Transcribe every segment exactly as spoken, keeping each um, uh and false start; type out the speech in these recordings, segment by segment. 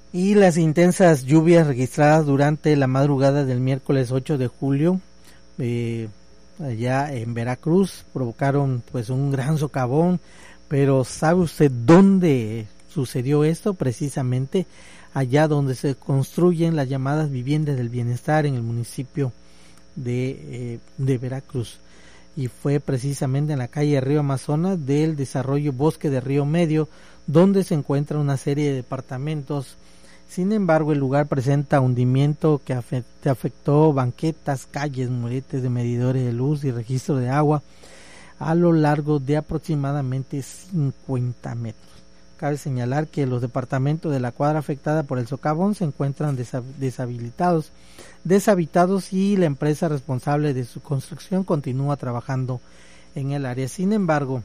Y las intensas lluvias registradas durante la madrugada del miércoles ocho de julio eh, allá en Veracruz provocaron pues un gran socavón. Pero ¿sabe usted dónde sucedió esto? Precisamente allá donde se construyen las llamadas viviendas del bienestar en el municipio de, eh, de Veracruz. Y fue precisamente en la calle Río Amazonas del desarrollo Bosque de Río Medio, donde se encuentra una serie de departamentos. Sin embargo, el lugar presenta hundimiento que afectó banquetas, calles, muretes de medidores de luz y registro de agua a lo largo de aproximadamente cincuenta metros. Cabe señalar que los departamentos de la cuadra afectada por el socavón se encuentran deshabilitados, deshabitados y la empresa responsable de su construcción continúa trabajando en el área. Sin embargo,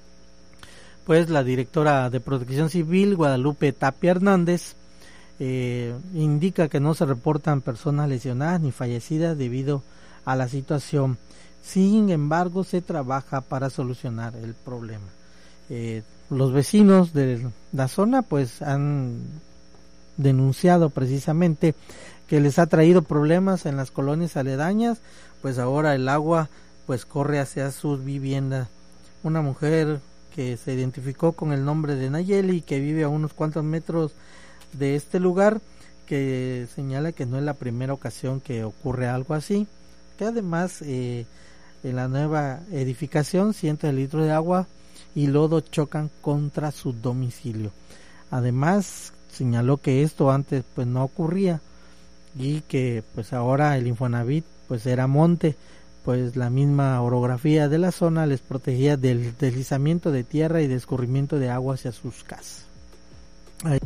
pues la directora de Protección Civil, Guadalupe Tapia Hernández, eh, indica que no se reportan personas lesionadas ni fallecidas debido a la situación. Sin embargo, se trabaja para solucionar el problema. Eh, los vecinos de la zona pues han denunciado precisamente que les ha traído problemas en las colonias aledañas, pues ahora el agua pues corre hacia sus viviendas. Una mujer que se identificó con el nombre de Nayeli, que vive a unos cuantos metros de este lugar, que señala que no es la primera ocasión que ocurre algo así, que además eh, en la nueva edificación cientos de litros de agua y lodo chocan contra su domicilio. Además señaló que esto antes pues no ocurría y que pues ahora el Infonavit pues era monte, pues la misma orografía de la zona les protegía del deslizamiento de tierra y de escurrimiento de agua hacia sus casas. Ahí.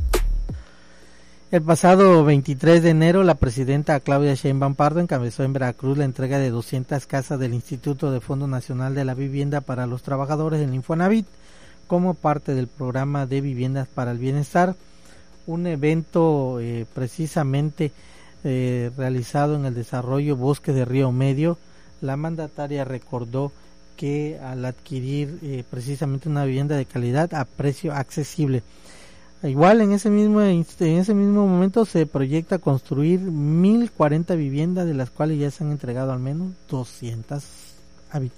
El pasado veintitrés de enero, la presidenta Claudia Sheinbaum Pardo encabezó en Veracruz la entrega de doscientas casas del Instituto de Fondo Nacional de la Vivienda para los trabajadores del Infonavit, como parte del programa de viviendas para el bienestar, un evento eh, precisamente eh, realizado en el desarrollo Bosque de Río Medio. La mandataria recordó que al adquirir eh, precisamente una vivienda de calidad a precio accesible, igual en ese mismo en ese mismo momento se proyecta construir mil cuarenta viviendas, de las cuales ya se han entregado al menos doscientas habitaciones.